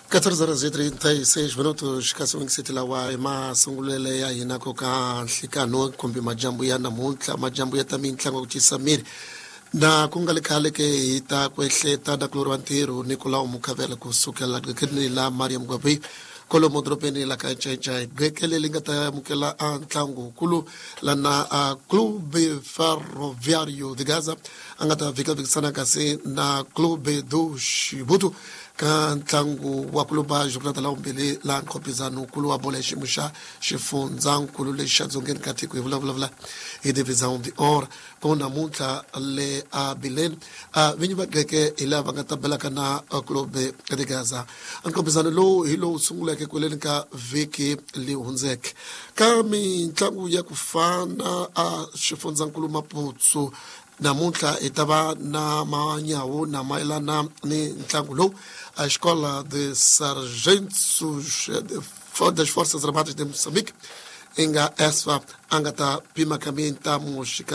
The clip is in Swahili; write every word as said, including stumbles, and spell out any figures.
quatorze horas e trinta e seis minutos kasi wingisitilawa emasungulele ya hina ko ka nhlikano kumbe majambu ya namuntlha majambu ya ta mitlangu ku tisamiri na ku nga likhale ke hi ta kwehleta na kulori wa ntirho Nicolau Mukhavela kusukela gqekeleni la Mariam Gwabi kolomo dropeni la ka chai gqekele linga ta mukela a ntlangu kulu lana a Club Ferroviario de Gaza angata vika vikisana kasi na Club do Shibutu ka ntlangu wa kuluba journata la umbele la nkopizano kulu wa bola shimusha shifunza nkulu le shadzongeni katika vula vula vula e division de or kona munta le a bilen a vinyiba geke ila vangata bela kana Club de Gaza nkopizano lo hilo sungula ke kulenka viki li hunzek kami ntlangu ya kufana a shifunza nkulu Maputsu namuntlha itava na manyawu na maelana ni ntlangu lowu a escola de sargentos das Forças Armadas de Moçambique inga esfa angata pima caminta mushika